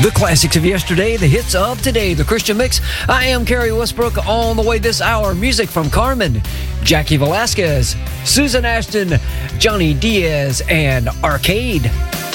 The classics of yesterday, the hits of today, the Christian Mix. I am Kerry Westbrook. On the way this hour, music from Carmen, Jackie Velasquez, Susan Ashton, Johnny Diaz, and Arcade.